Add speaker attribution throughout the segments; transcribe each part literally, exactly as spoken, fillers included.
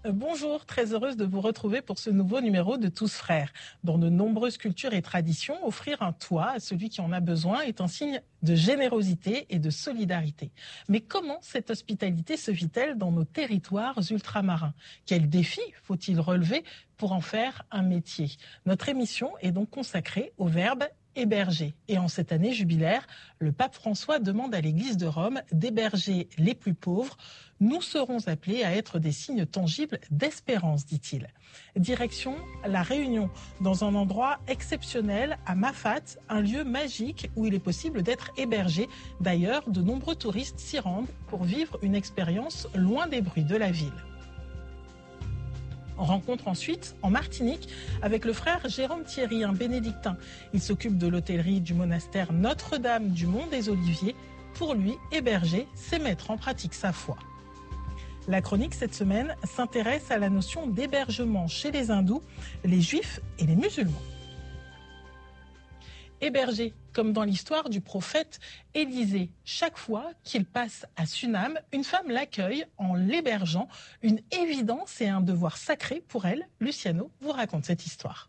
Speaker 1: Bonjour, très heureuse de vous retrouver pour ce nouveau numéro de Tous Frères. Dans de nombreuses cultures et traditions, offrir un toit à celui qui en a besoin est un signe de générosité et de solidarité. Mais comment cette hospitalité se vit-elle dans nos territoires ultramarins? Quels défis faut-il relever pour en faire un métier? Notre émission est donc consacrée au verbe héberger. Et en cette année jubilaire, le pape François demande à l'Église de Rome d'héberger les plus pauvres. Nous serons appelés à être des signes tangibles d'espérance, dit-il. Direction La Réunion, dans un endroit exceptionnel, à Mafate, un lieu magique où il est possible d'être hébergé. D'ailleurs, de nombreux touristes s'y rendent pour vivre une expérience loin des bruits de la ville. On rencontre ensuite en Martinique avec le frère Jérôme Thierry, un bénédictin. Il s'occupe de l'hôtellerie du monastère Notre-Dame du Mont des Oliviers. Pour lui, héberger, c'est mettre en pratique sa foi. La chronique cette semaine s'intéresse à la notion d'hébergement chez les hindous, les juifs et les musulmans. Héberger, comme dans l'histoire du prophète Élisée. Chaque fois qu'il passe à Sunam, une femme l'accueille en l'hébergeant. Une évidence et un devoir sacré pour elle. Luciano vous raconte cette histoire.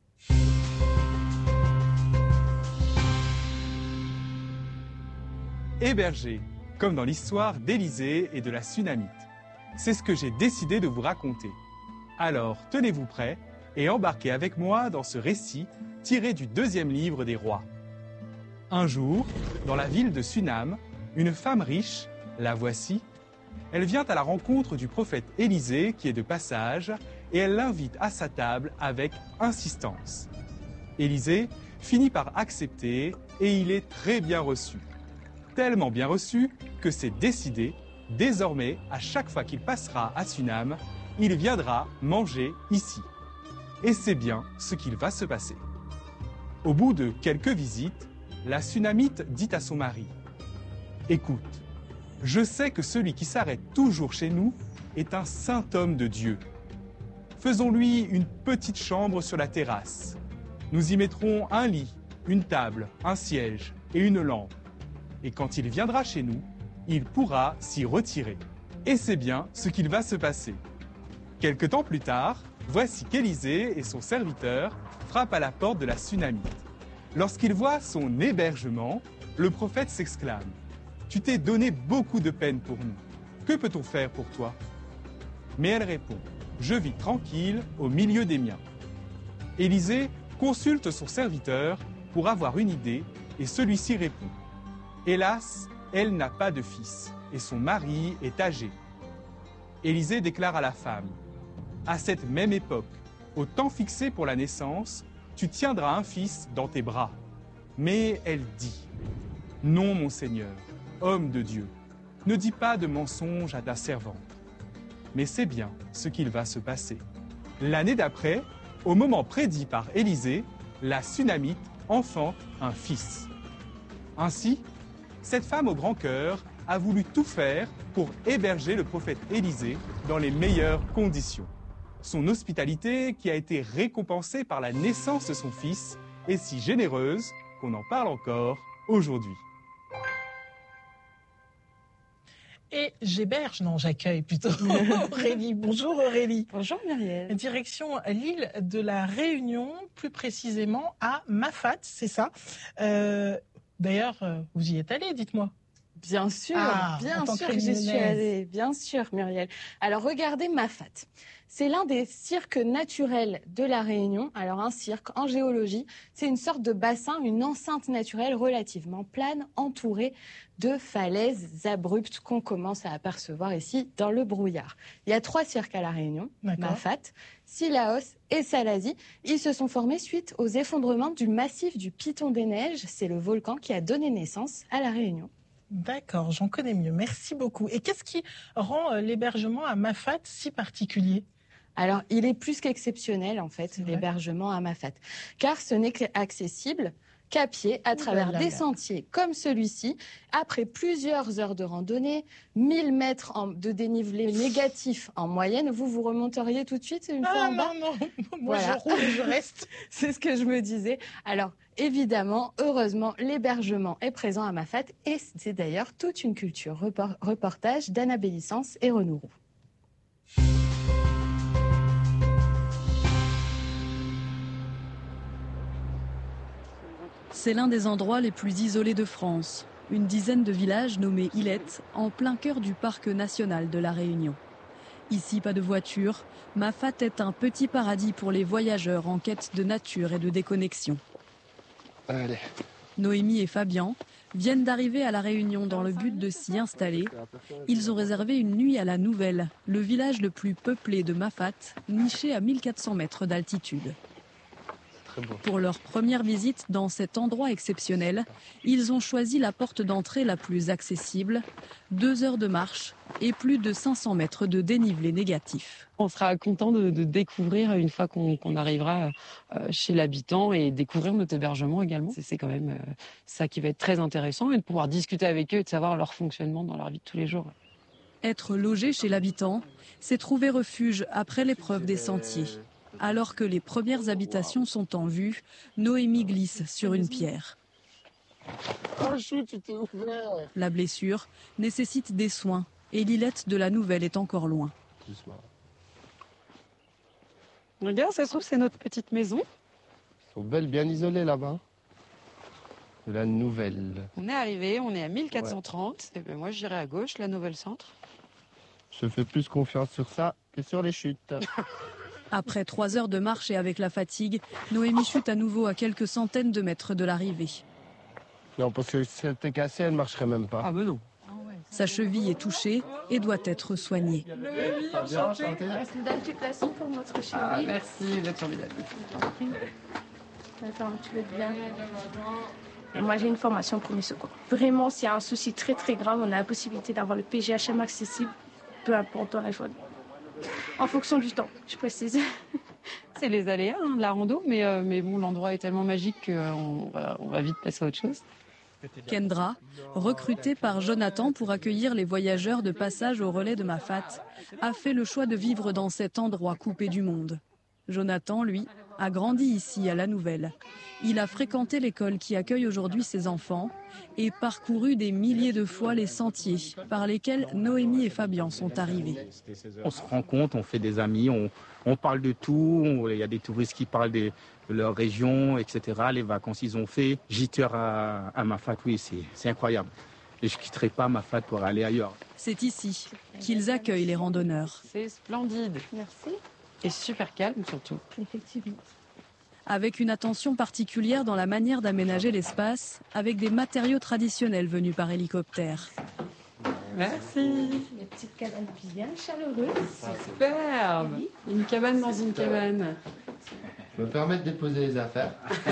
Speaker 2: Héberger, comme dans l'histoire d'Élisée et de la Sunamite. C'est ce que j'ai décidé de vous raconter. Alors, tenez-vous prêts et embarquez avec moi dans ce récit tiré du deuxième livre des rois. Un jour, dans la ville de Sunam, une femme riche, la voici, elle vient à la rencontre du prophète Élisée qui est de passage et elle l'invite à sa table avec insistance. Élisée finit par accepter et il est très bien reçu. Tellement bien reçu que c'est décidé, désormais, à chaque fois qu'il passera à Sunam, il viendra manger ici. Et c'est bien ce qu'il va se passer. Au bout de quelques visites, la Sunamite dit à son mari « Écoute, je sais que celui qui s'arrête toujours chez nous est un saint homme de Dieu. Faisons-lui une petite chambre sur la terrasse. Nous y mettrons un lit, une table, un siège et une lampe. Et quand il viendra chez nous, il pourra s'y retirer. Et c'est bien ce qu'il va se passer. » Quelque temps plus tard, voici qu'Élisée et son serviteur frappent à la porte de la Sunamite. Lorsqu'il voit son hébergement, le prophète s'exclame « Tu t'es donné beaucoup de peine pour nous. Que peut-on faire pour toi ?» Mais elle répond « Je vis tranquille au milieu des miens. » Élisée consulte son serviteur pour avoir une idée et celui-ci répond « Hélas, elle n'a pas de fils et son mari est âgé. » Élisée déclare à la femme « À cette même époque, au temps fixé pour la naissance, tu tiendras un fils dans tes bras. » Mais elle dit « Non, mon Seigneur, homme de Dieu, ne dis pas de mensonge à ta servante. » Mais c'est bien ce qu'il va se passer. L'année d'après, au moment prédit par Élisée, la Sunamite enfante un fils. Ainsi, cette femme au grand cœur a voulu tout faire pour héberger le prophète Élisée dans les meilleures conditions. Son hospitalité, qui a été récompensée par la naissance de son fils, est si généreuse qu'on en parle encore aujourd'hui.
Speaker 1: Et j'héberge, non, j'accueille plutôt Aurélie. Bonjour Aurélie.
Speaker 3: Bonjour Muriel.
Speaker 1: Direction l'île de la Réunion, plus précisément à Mafate, c'est ça. Euh, D'ailleurs, vous y êtes allée, dites-moi.
Speaker 3: Bien sûr,
Speaker 1: ah,
Speaker 3: bien sûr que j'y suis allée, bien sûr Muriel. Alors regardez Mafate. C'est l'un des cirques naturels de la Réunion. Alors un cirque en géologie, c'est une sorte de bassin, une enceinte naturelle relativement plane, entourée de falaises abruptes qu'on commence à apercevoir ici dans le brouillard. Il y a trois cirques à la Réunion, Mafate, Sillaos et Salazie. Ils se sont formés suite aux effondrements du massif du Piton des Neiges. C'est le volcan qui a donné naissance à la Réunion.
Speaker 1: D'accord, j'en connais mieux. Merci beaucoup. Et qu'est-ce qui rend euh, l'hébergement à Mafate si particulier ?
Speaker 3: Alors, il est plus qu'exceptionnel, en fait, l'hébergement à Mafate. Car ce n'est accessible qu'à pied, à travers des sentiers comme celui-ci, après plusieurs heures de randonnée, mille mètres en, de dénivelé négatif en moyenne. Vous, vous remonteriez tout de suite une
Speaker 1: ah,
Speaker 3: fois en
Speaker 1: non,
Speaker 3: bas ?
Speaker 1: Non, non, moi voilà. Je roule et je reste.
Speaker 3: C'est ce que je me disais. Alors, évidemment, heureusement, l'hébergement est présent à Mafate et c'est d'ailleurs toute une culture. Report, reportage d'Anna Bélissance et Renaud Roux.
Speaker 4: C'est l'un des endroits les plus isolés de France. Une dizaine de villages nommés Ilettes, en plein cœur du parc national de la Réunion. Ici, pas de voiture. Mafat est un petit paradis pour les voyageurs en quête de nature et de déconnexion.
Speaker 5: Allez.
Speaker 4: Noémie et Fabien viennent d'arriver à la Réunion dans le but de s'y installer. Ils ont réservé une nuit à la Nouvelle, le village le plus peuplé de Mafat, niché à mille quatre cents mètres d'altitude. Pour leur première visite dans cet endroit exceptionnel, ils ont choisi la porte d'entrée la plus accessible, deux heures de marche et plus de cinq cents mètres de dénivelé négatif.
Speaker 6: On sera content de, de découvrir une fois qu'on qu'on arrivera euh, chez l'habitant et découvrir notre hébergement également. C'est quand même euh, ça qui va être très intéressant et de pouvoir discuter avec eux et de savoir leur fonctionnement dans leur vie de tous les jours.
Speaker 4: Être logé chez l'habitant, c'est trouver refuge après l'épreuve des sentiers. Alors que les premières habitations sont en vue, Noémie glisse sur une pierre. La blessure nécessite des soins et l'Ilette de la Nouvelle est encore loin.
Speaker 6: Regarde, ça se trouve, c'est notre petite maison.
Speaker 5: Ils sont belles, bien isolées là-bas. De la Nouvelle.
Speaker 6: On est arrivé, on est à mille quatre cent trente. Ouais. Et ben moi, j'irai à gauche, la Nouvelle Centre.
Speaker 5: Je fais plus confiance sur ça que sur les chutes.
Speaker 4: Après trois heures de marche et avec la fatigue, Noémie chute à nouveau à quelques centaines de mètres de l'arrivée.
Speaker 5: Non, parce que si elle était cassée, elle ne marcherait même pas.
Speaker 6: Ah ben non.
Speaker 4: Sa cheville est touchée et doit être soignée.
Speaker 3: Noémie, enchantée. Je vous donne toute la soupe pour votre cheville.
Speaker 6: Ah, merci, vous êtes formidable.
Speaker 3: Attends, tu veux bien. Moi, j'ai une formation premier secours. Vraiment, s'il y a un souci très très grave, on a la possibilité d'avoir le P G H M accessible, peu importe dans la journée. En fonction du temps, je précise.
Speaker 6: C'est les aléas hein, de la rando, mais, euh, mais bon, l'endroit est tellement magique qu'on va, on va vite passer à autre chose.
Speaker 4: Kendra, recrutée par Jonathan pour accueillir les voyageurs de passage au relais de Mafat, a fait le choix de vivre dans cet endroit coupé du monde. Jonathan, lui, a grandi ici à la Nouvelle. Il a fréquenté l'école qui accueille aujourd'hui ses enfants et parcouru des milliers de fois les sentiers par lesquels Noémie et Fabien sont arrivés.
Speaker 7: On se rencontre, on fait des amis, on, on parle de tout. Il y a des touristes qui parlent de, de leur région, et cetera. Les vacances qu'ils ont fait. Gîte à, à Mafat, oui, c'est incroyable. Et je ne quitterai pas Mafat pour aller ailleurs.
Speaker 4: C'est ici qu'ils accueillent les randonneurs.
Speaker 6: C'est splendide.
Speaker 3: Merci.
Speaker 6: Et super calme surtout.
Speaker 3: Effectivement.
Speaker 4: Avec une attention particulière dans la manière d'aménager l'espace, avec des matériaux traditionnels venus par hélicoptère.
Speaker 6: Merci.
Speaker 3: Une petite cabane bien chaleureuse.
Speaker 6: Superbe. Une cabane dans une cabane.
Speaker 5: Je me permets de déposer les affaires.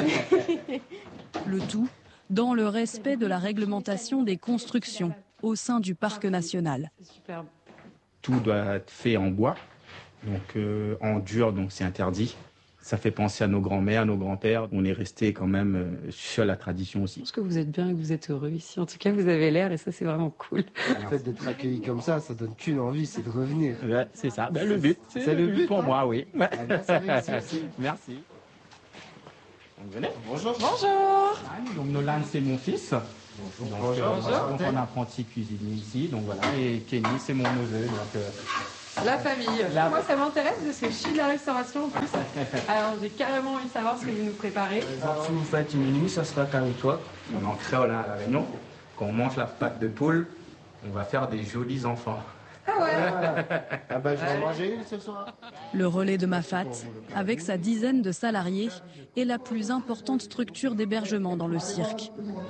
Speaker 4: Le tout dans le respect de la réglementation des constructions au sein du parc national.
Speaker 6: C'est superbe.
Speaker 7: Tout doit être fait en bois, donc euh, en dur, donc c'est interdit. Ça fait penser à nos grands-mères, nos grands-pères. On est resté quand même euh, sur la tradition aussi.
Speaker 6: Je pense que vous êtes bien et que vous êtes heureux ici. En tout cas, vous avez l'air et ça, c'est vraiment cool.
Speaker 5: Le fait d'être accueilli comme ça, ça donne qu'une envie, c'est de revenir.
Speaker 7: Ouais, c'est ça. Ben, le but, c'est le but pour moi, oui.
Speaker 5: Ah, ben, ça réussit.
Speaker 7: Merci. Donc, venez.
Speaker 5: Bonjour.
Speaker 6: Bonjour.
Speaker 7: Donc Nolan, c'est mon fils.
Speaker 5: Bonjour.
Speaker 7: Donc,
Speaker 5: Bonjour.
Speaker 7: euh, voilà, donc, on est apprenti cuisinier ici. Donc voilà. Et Kenny, c'est mon neveu. Donc, euh,
Speaker 6: La famille.
Speaker 7: La-
Speaker 6: Moi, ça m'intéresse parce que je suis de la restauration en plus. Alors, j'ai carrément envie de savoir ce que vous nous préparez.
Speaker 8: Si vous faites une nuit, ça sera caritois.
Speaker 7: on est en créole hein, à la Réunion. Quand on mange la pâte de poule, on va faire des jolis enfants.
Speaker 5: Ah ben, je vais en manger une ce soir.
Speaker 4: Le relais de Mafat, avec sa dizaine de salariés, est la plus importante structure d'hébergement dans le cirque.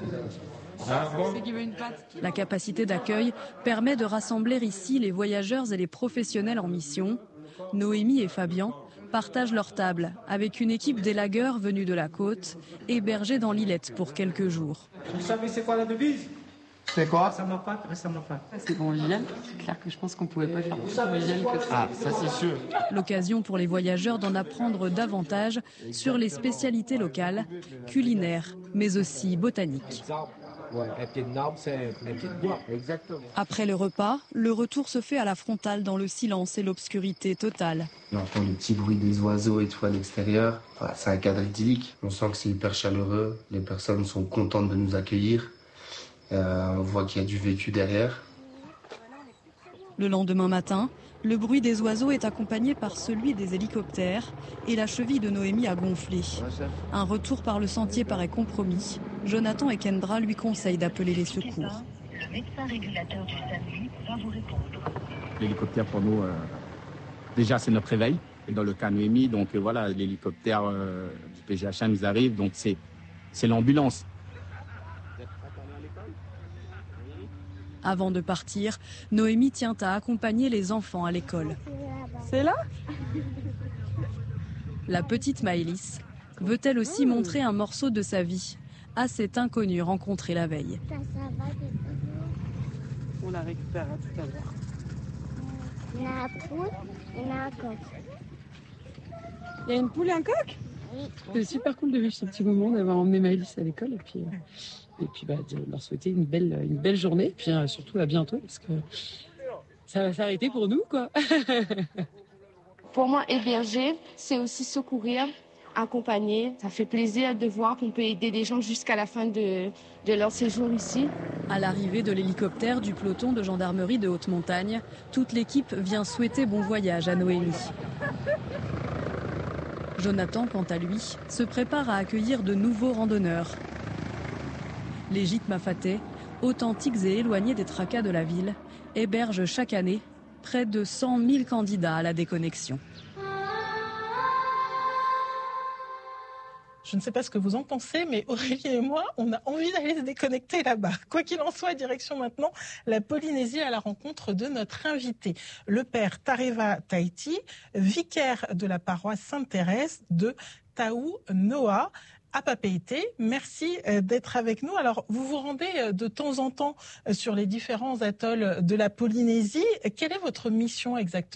Speaker 6: C'est qui veut une pâte.
Speaker 4: La capacité d'accueil permet de rassembler ici les voyageurs et les professionnels en mission. Noémie et Fabien partagent leur table avec une équipe d'élagueurs venus de la côte, hébergés dans l'Ilette pour quelques jours.
Speaker 8: Vous savez c'est quoi la devise?
Speaker 5: C'est quoi?
Speaker 8: Ça m'a pas, ça m'a pas.
Speaker 6: C'est convivial. C'est clair que je pense qu'on pouvait pas faire plus convivial que ça.
Speaker 5: Ah, ça c'est sûr.
Speaker 4: L'occasion pour les voyageurs d'en apprendre davantage sur les spécialités locales, culinaires, mais aussi botaniques.
Speaker 8: Ouais, un pied de arbre, c'est un pied de bois.
Speaker 5: Exactement.
Speaker 4: Après le repas, le retour se fait à la frontale dans le silence et l'obscurité totale.
Speaker 9: On entend le petit bruit des oiseaux et tout à l'extérieur. Voilà, c'est un cadre idyllique. On sent que c'est hyper chaleureux. Les personnes sont contentes de nous accueillir. Euh, on voit qu'il y a du vécu derrière.
Speaker 4: Le lendemain matin, le bruit des oiseaux est accompagné par celui des hélicoptères et la cheville de Noémie a gonflé. Un retour par le sentier paraît compromis. Jonathan et Kendra lui conseillent d'appeler les secours.
Speaker 10: Le médecin régulateur du SAMU va vous répondre.
Speaker 7: L'hélicoptère pour nous, euh, déjà c'est notre réveil. Et dans le cas Noémie, donc euh, voilà, l'hélicoptère euh, du P G H A nous arrive, donc c'est, c'est l'ambulance.
Speaker 4: Avant de partir, Noémie tient à accompagner les enfants à l'école.
Speaker 3: C'est là ?
Speaker 4: La petite Maëlys veut elle aussi montrer un morceau de sa vie à cet inconnu rencontré la veille.
Speaker 6: On la récupère tout à l'heure.
Speaker 11: Il y a un poule et il y a un coq.
Speaker 6: Il y a une poule et un coq ?
Speaker 11: Oui.
Speaker 6: C'est super cool de vivre ce petit moment, d'avoir emmené Maëlys à l'école et puis, et puis bah, de leur souhaiter une belle, une belle journée. Et puis euh, surtout à bientôt parce que ça va s'arrêter pour nous, quoi.
Speaker 3: Pour moi, héberger, c'est aussi secourir, accompagner. Ça fait plaisir de voir qu'on peut aider les gens jusqu'à la fin de, de leur séjour ici.
Speaker 4: À l'arrivée de l'hélicoptère du peloton de gendarmerie de haute montagne, toute l'équipe vient souhaiter bon voyage à Noémie. Jonathan, quant à lui, se prépare à accueillir de nouveaux randonneurs. Les gîtes Mafatais, authentiques et éloignés des tracas de la ville, hébergent chaque année près de cent mille candidats à la déconnexion.
Speaker 1: Je ne sais pas ce que vous en pensez, mais Aurélie et moi, on a envie d'aller se déconnecter là-bas. Quoi qu'il en soit, direction maintenant la Polynésie à la rencontre de notre invité, le père Tareva Tahiti, vicaire de la paroisse Sainte-Thérèse de Taou Noa à Papeete. Merci d'être avec nous. Alors, vous vous rendez de temps en temps sur les différents atolls de la Polynésie. Quelle est votre mission exactement ?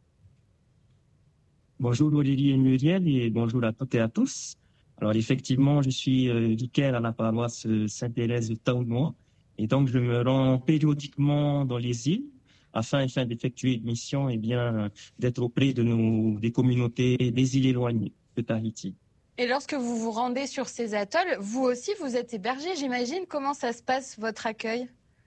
Speaker 12: Bonjour Aurélie et Muriel et bonjour à toutes et à tous. Alors effectivement, je suis euh, vicaire à la paroisse Sainte-Thérèse de Taou Noa et donc je me rends périodiquement dans les îles afin, afin d'effectuer une mission et bien d'être auprès de nos des communautés des îles éloignées de Tahiti.
Speaker 3: Et lorsque vous vous rendez sur ces atolls, vous aussi vous êtes hébergé, j'imagine. Comment ça se passe votre accueil ?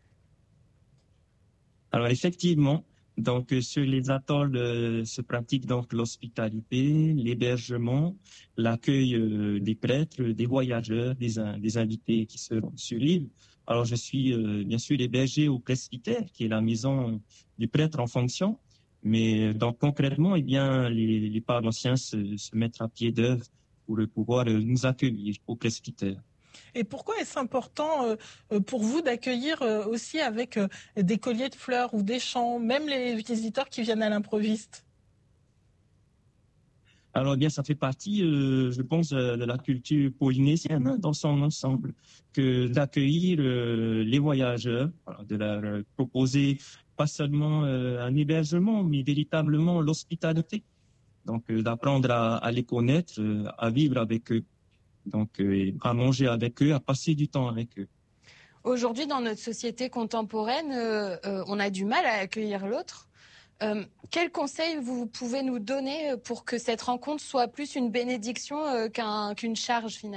Speaker 12: Alors effectivement. Donc, sur les atolls euh, se pratique donc l'hospitalité, l'hébergement, l'accueil euh, des prêtres, des voyageurs, des, des invités qui seront sur l'île. Alors, je suis euh, bien sûr hébergé au presbytère, qui est la maison du prêtre en fonction. Mais donc concrètement, eh bien, les, les paroissiens se, se mettent à pied d'œuvre pour pouvoir nous accueillir au presbytère.
Speaker 1: Et pourquoi est-ce important pour vous d'accueillir aussi avec des colliers de fleurs ou des chants, même les visiteurs qui viennent à l'improviste ?
Speaker 12: Alors, eh bien, ça fait partie, euh, je pense, de la culture polynésienne hein, dans son ensemble, que d'accueillir euh, les voyageurs, voilà, de leur proposer pas seulement euh, un hébergement, mais véritablement l'hospitalité. Donc, euh, d'apprendre à, à les connaître, euh, à vivre avec eux. Donc, euh, à manger avec eux, à passer du temps avec eux.
Speaker 3: Aujourd'hui, dans notre société contemporaine, euh, euh, on a du mal à accueillir l'autre. Euh, quels conseils vous pouvez nous donner pour que cette rencontre soit plus une bénédiction euh, qu'un, qu'une charge finalement ?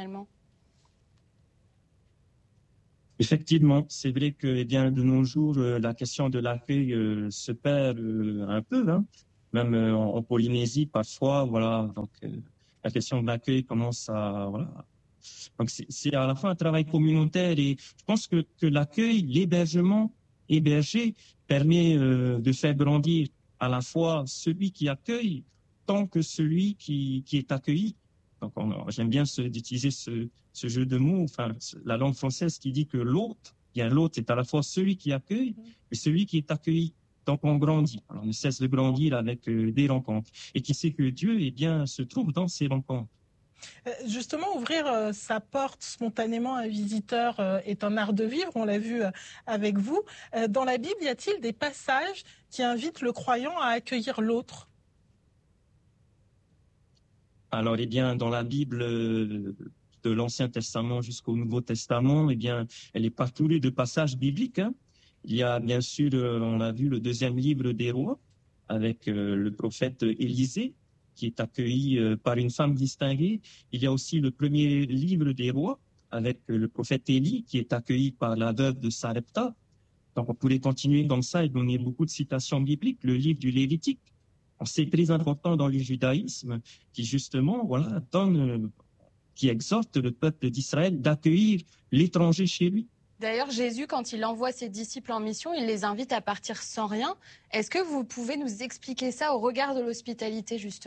Speaker 12: Effectivement, c'est vrai que eh bien, de nos jours, euh, la question de l'accueil euh, se perd euh, un peu, hein. Même euh, en, en Polynésie, parfois, voilà. Donc, euh, la question de l'accueil commence à voilà. Donc c'est, c'est à la fois un travail communautaire et je pense que, que l'accueil, l'hébergement, héberger permet euh, de faire grandir à la fois celui qui accueille tant que celui qui, qui est accueilli. Donc on, j'aime bien ce, d'utiliser ce, ce jeu de mots, enfin la langue française qui dit que l'autre, bien l'autre est à la fois celui qui accueille et celui qui est accueilli. Donc on grandit, alors on ne cesse de grandir avec euh, des rencontres. Et qui sait que Dieu eh bien, se trouve dans ces rencontres.
Speaker 1: Justement, ouvrir euh, sa porte spontanément à un visiteur euh, est un art de vivre, on l'a vu euh, avec vous. Euh, dans la Bible, y a-t-il des passages qui invitent le croyant à accueillir l'autre ?
Speaker 12: Alors, eh bien, dans la Bible, euh, de l'Ancien Testament jusqu'au Nouveau Testament, eh bien, elle est parcourue de passages bibliques, hein. Il y a bien sûr, euh, on a vu le deuxième livre des rois avec euh, le prophète Élisée qui est accueilli euh, par une femme distinguée. Il y a aussi le premier livre des rois avec euh, le prophète Élie qui est accueilli par la veuve de Sarepta. Donc on pourrait continuer comme ça et donner beaucoup de citations bibliques. Le livre du Lévitique, c'est très important dans le judaïsme qui justement voilà donne, qui exhorte le peuple d'Israël d'accueillir l'étranger chez lui.
Speaker 3: D'ailleurs, Jésus, quand il envoie ses disciples en mission, il les invite à partir sans rien. Est-ce que vous pouvez nous expliquer ça au regard de l'hospitalité, justement ?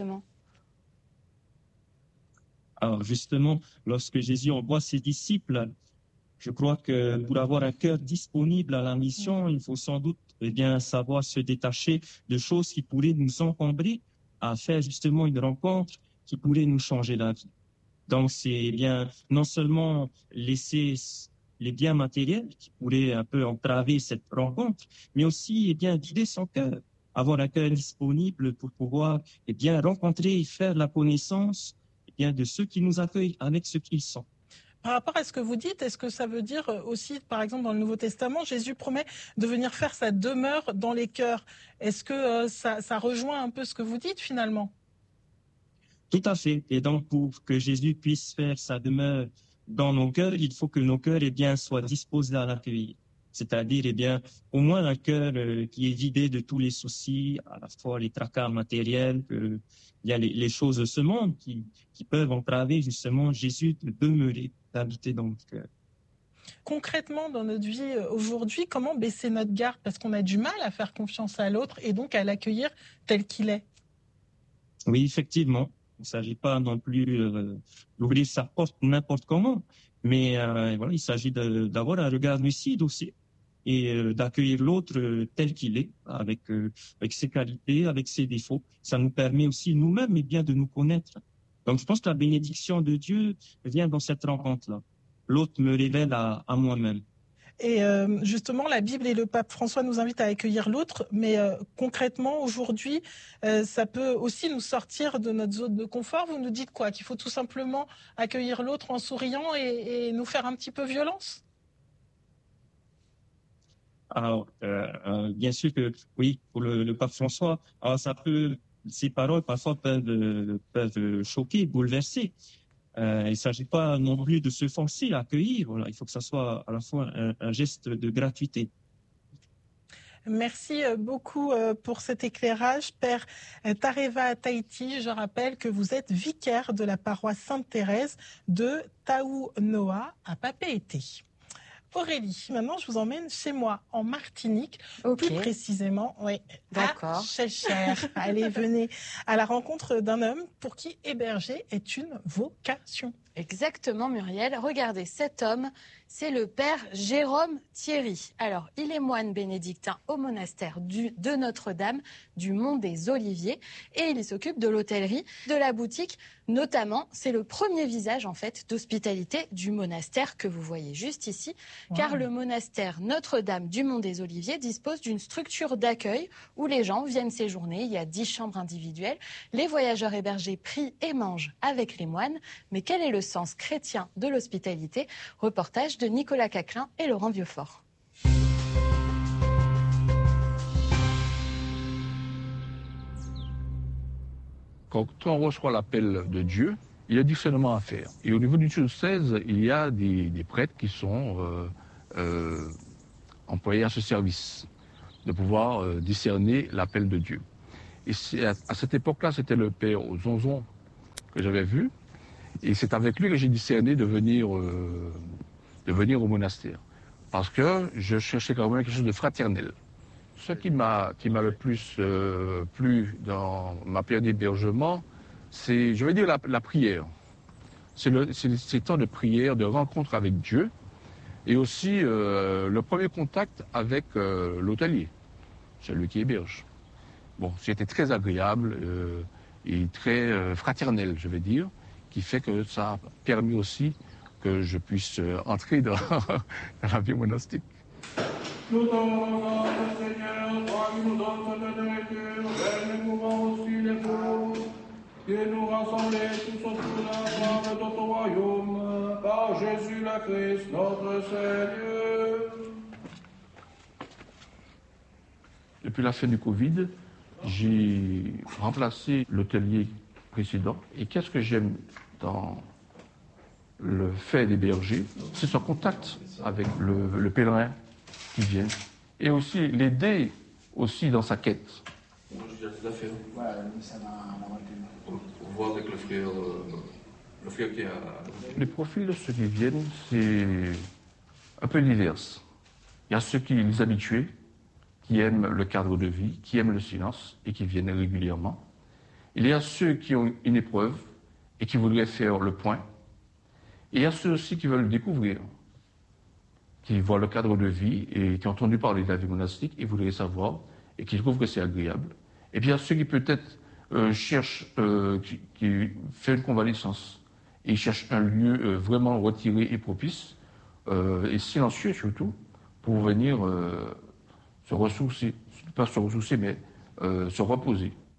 Speaker 12: Alors justement, lorsque Jésus envoie ses disciples, je crois que pour avoir un cœur disponible à la mission, il faut sans doute eh bien, savoir se détacher de choses qui pourraient nous encombrer à faire justement une rencontre qui pourrait nous changer la vie. Donc c'est eh bien non seulement laisser les biens matériels qui pourraient un peu entraver cette rencontre, mais aussi eh bien vider son cœur, avoir un cœur disponible pour pouvoir eh bien rencontrer et faire la connaissance eh bien de ceux qui nous accueillent avec ce qu'ils sont.
Speaker 1: Par rapport à ce que vous dites, est-ce que ça veut dire aussi, par exemple, dans le Nouveau Testament, Jésus promet de venir faire sa demeure dans les cœurs. Est-ce que euh, ça, ça rejoint un peu ce que vous dites finalement ?
Speaker 12: Tout à fait. Et donc, pour que Jésus puisse faire sa demeure dans nos cœurs, il faut que nos cœurs eh bien, soient disposés à l'accueillir. C'est-à-dire, eh bien, au moins un cœur euh, qui est vidé de tous les soucis, à la fois les tracas matériels, que, il y a les, les choses de ce monde qui, qui peuvent entraver justement Jésus de demeurer, d'habiter dans notre cœur.
Speaker 1: Concrètement, dans notre vie aujourd'hui, comment baisser notre garde ? Parce qu'on a du mal à faire confiance à l'autre et donc à l'accueillir tel qu'il est.
Speaker 12: Oui, effectivement. Il ne s'agit pas non plus euh, d'ouvrir sa porte n'importe comment, mais euh, voilà, il s'agit de, d'avoir un regard lucide aussi et euh, d'accueillir l'autre euh, tel qu'il est, avec, euh, avec ses qualités, avec ses défauts. Ça nous permet aussi nous-mêmes eh bien, de nous connaître. Donc je pense que la bénédiction de Dieu vient dans cette rencontre-là. L'autre me révèle à, à moi-même.
Speaker 1: Et euh, justement, la Bible et le pape François nous invitent à accueillir l'autre, mais euh, concrètement, aujourd'hui, euh, ça peut aussi nous sortir de notre zone de confort. Vous nous dites quoi ? Qu'il faut tout simplement accueillir l'autre en souriant et, et nous faire un petit peu violence ?
Speaker 12: Alors, euh, euh, bien sûr que oui, pour le, le pape François, alors ça peut, ces paroles parfois peuvent, euh, peuvent choquer, bouleverser. Euh, il ne s'agit pas non plus de se forcer à accueillir. Voilà, il faut que ça soit à la fois un, un geste de gratuité.
Speaker 1: Merci beaucoup pour cet éclairage, Père Tareva Tahiti. Je rappelle que vous êtes vicaire de la paroisse Sainte-Thérèse de Taounoa à Papeete. Aurélie, maintenant je vous emmène chez moi, en Martinique, okay. Plus précisément, oui, à Chelcher. Allez, venez à la rencontre d'un homme pour qui héberger est une vocation.
Speaker 3: Exactement, Muriel. Regardez, cet homme, c'est le père Jérôme Thierry. Alors, il est moine bénédictin au monastère du, de Notre-Dame du Mont des Oliviers et il s'occupe de l'hôtellerie, de la boutique. Notamment, c'est le premier visage en fait d'hospitalité du monastère que vous voyez juste ici, wow. Car le monastère Notre-Dame du Mont des Oliviers dispose d'une structure d'accueil où les gens viennent séjourner. Il y a dix chambres individuelles. Les voyageurs hébergés prient et mangent avec les moines. Mais quel est le sens chrétien de l'hospitalité? Reportage de Nicolas Caclin et Laurent Vieuxfort.
Speaker 13: Quand on reçoit l'appel de Dieu, il y a discernement à faire. Et au niveau du diocèse, il y a des, des prêtres qui sont euh, euh, employés à ce service, de pouvoir euh, discerner l'appel de Dieu. Et à, à cette époque-là, c'était le père Zonzon que j'avais vu. Et c'est avec lui que j'ai discerné de venir, euh, de venir au monastère. Parce que je cherchais quand même quelque chose de fraternel. Ce qui m'a qui m'a le plus euh, plu dans ma période d'hébergement, c'est, je vais dire, la, la prière. C'est le c'est, c'est le temps de prière, de rencontre avec Dieu, et aussi euh, le premier contact avec euh, l'hôtelier, celui qui héberge. Bon, c'était très agréable euh, et très euh, fraternel, je vais dire, qui fait que ça a permis aussi que je puisse euh, entrer dans, dans la vie monastique. Nous demandons au Seigneur, toi qui nous donnes cette nourriture, et nous pouvons aussi les pauvres, et nous rassembler tous autour de la gloire de ton royaume, par Jésus le Christ, notre Seigneur. Depuis la fin du Covid, j'ai remplacé l'hôtelier précédent. Et qu'est-ce que j'aime dans le fait d'héberger, c'est son contact avec le, le pèlerin qui vient, et aussi l'aider aussi dans sa quête.
Speaker 14: Moi, je viens tout à fait. Ouais, ça m'a On voit avec le frère euh,
Speaker 13: Les profils de ceux qui viennent, c'est un peu divers. Il y a ceux qui les habitués, qui aiment le cadre de vie, qui aiment le silence et qui viennent régulièrement. Il y a ceux qui ont une épreuve et qui voudraient faire le point. Et il y a ceux aussi qui veulent découvrir, qui voient le cadre de vie et qui ont entendu parler de la vie monastique et voudraient savoir et qui trouvent que c'est agréable. Et puis il y a ceux qui peut-être euh, cherchent, euh, qui, qui font une convalescence et cherchent un lieu euh, vraiment retiré et propice euh, et silencieux surtout pour venir euh, se ressourcer, pas se ressourcer mais euh, se reposer.